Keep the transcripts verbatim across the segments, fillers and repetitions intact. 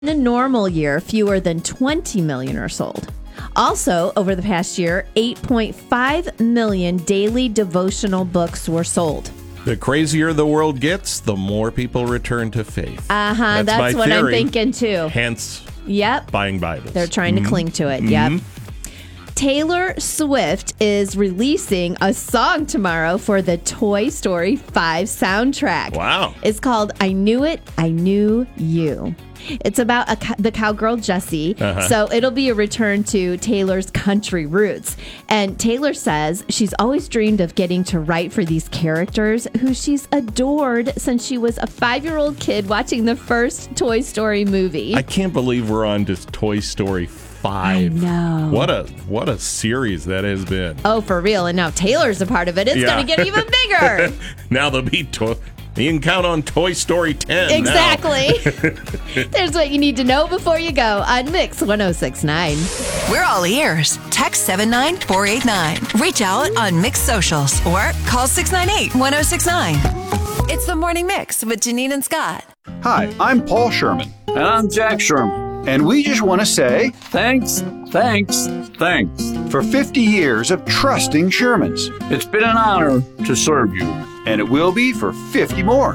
In a normal year, fewer than twenty million are sold. Also, over the past year, eight point five million daily devotional books were sold. The crazier the world gets, the more people return to faith. Uh-huh, that's, that's what theory. I'm thinking too. Hence, yep. buying Bibles. They're trying to mm-hmm. cling to it, yep. Mm-hmm. Taylor Swift is releasing a song tomorrow for the Toy Story five soundtrack. Wow. It's called I Knew It, I Knew You. It's about a, the cowgirl Jessie, uh-huh. so it'll be a return to Taylor's country roots. And Taylor says she's always dreamed of getting to write for these characters who she's adored since she was a five-year-old kid watching the first Toy Story movie. I can't believe we're on to Toy Story five. I know. What a what a series that has been. Oh, for real. And now Taylor's a part of it. It's yeah. going to get even bigger. Now there'll be toy. You can count on Toy Story ten. Exactly. There's what you need to know before you go on Mix one oh six point nine. We're all ears. Text seven nine four eight nine. Reach out on Mix Socials or call six nine eight one oh six nine. It's the Morning Mix with Janine and Scott. Hi, I'm Paul Sherman. And I'm Jack Sherman. And we just want to say thanks, thanks, thanks for fifty years of trusting Shermans. It's been an honor to serve you. And it will be for fifty more.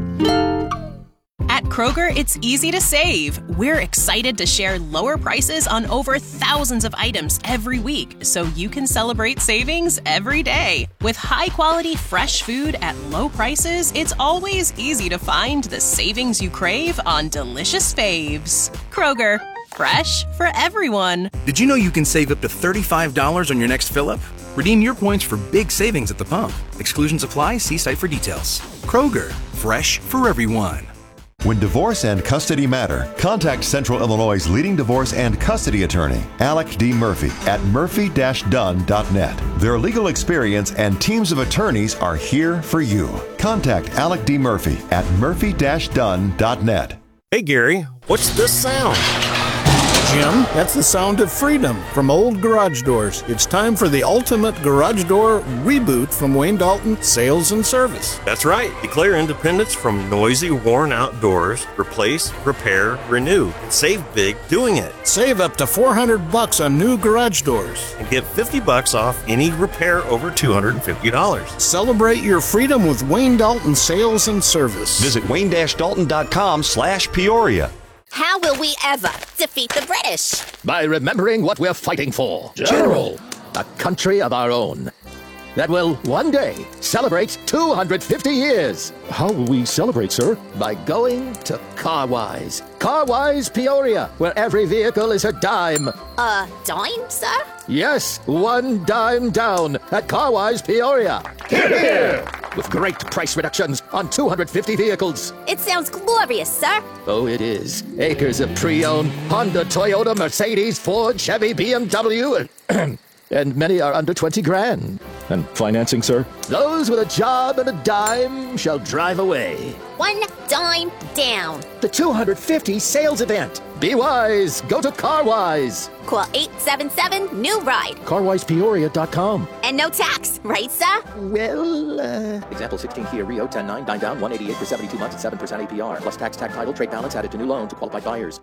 At Kroger, it's easy to save. We're excited to share lower prices on over thousands of items every week, so you can celebrate savings every day. With high-quality, fresh food at low prices, it's always easy to find the savings you crave on delicious faves. Kroger, fresh for everyone. Did you know you can save up to thirty-five dollars on your next fill-up? Redeem your points for big savings at the pump. Exclusions apply. See site for details. Kroger, fresh for everyone. When divorce and custody matter, contact Central Illinois' leading divorce and custody attorney, Alec D. Murphy, at murphy dash dunn dot net. Their legal experience and teams of attorneys are here for you. Contact Alec D. Murphy at murphy dash dunn dot net. Hey, Gary, what's this sound? Jim, that's the sound of freedom from old garage doors. It's time for the ultimate garage door reboot from Wayne Dalton Sales and Service. That's right. Declare independence from noisy, worn-out doors. Replace, repair, renew. And save big doing it. Save up to four hundred bucks on new garage doors. And get fifty bucks off any repair over two hundred fifty dollars. Celebrate your freedom with Wayne Dalton Sales and Service. Visit wayne dash dalton dot com slash Peoria. How will we ever defeat the British? By remembering what we're fighting for. General. A country of our own that will one day celebrate two hundred fifty years. How will we celebrate, sir? By going to Carwise. Carwise Peoria, where every vehicle is a dime. A dime, sir? Yes, one dime down at Carwise Peoria. Hear, hear! With great price reductions on two hundred fifty vehicles. It sounds glorious, sir. Oh, it is. Acres of pre-owned Honda, Toyota, Mercedes, Ford, Chevy, B M W, and, and many are under twenty grand. And financing, sir? Those with a job and a dime shall drive away. One dime down. The two hundred fifty sales event. Be wise. Go to Carwise. Call eight seven seven, new ride. carwise peoria dot com. And no tax, right, sir? Well, uh... Example sixteen Kia Rio ten nine, nine down, one eighty-eight for seventy-two months at seven percent A P R. Plus tax, tax title, trade balance added to new loan to qualified buyers.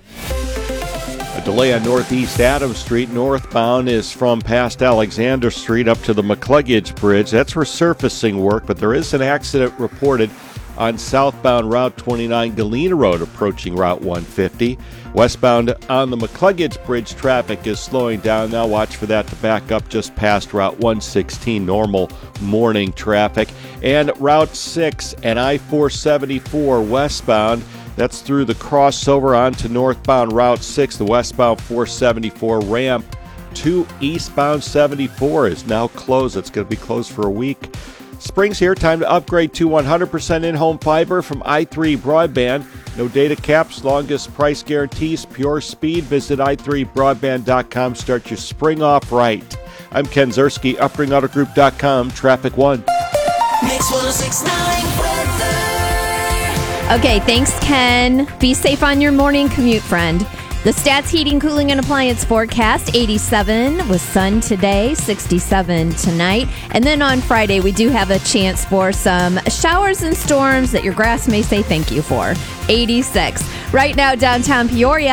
A delay on Northeast Adams Street. Northbound is from past Alexander Street up to the McCluggage Bridge. That's resurfacing work, but there is an accident reported on southbound Route twenty-nine Galena Road approaching Route one fifty. Westbound on the McCluggage Bridge, traffic is slowing down now. Watch for that to back up just past Route one sixteen, normal morning traffic. And Route six and I four seventy-four westbound. That's through the crossover onto northbound Route six. The westbound four seventy-four ramp to eastbound seventy-four is now closed. It's going to be closed for a week. Spring's here. Time to upgrade to one hundred percent in-home fiber from i three Broadband. No data caps, longest price guarantees, pure speed. Visit i three broadband dot com. Start your spring off right. I'm Ken Zerski, upring auto group dot com, Traffic One. Mix one oh six point nine weather. Okay, thanks, Ken. Be safe on your morning commute, friend. The Stats Heating, Cooling, and Appliance forecast, eighty-seven with sun today, sixty-seven tonight. And then on Friday, we do have a chance for some showers and storms that your grass may say thank you for. eighty-six. Right now, downtown Peoria.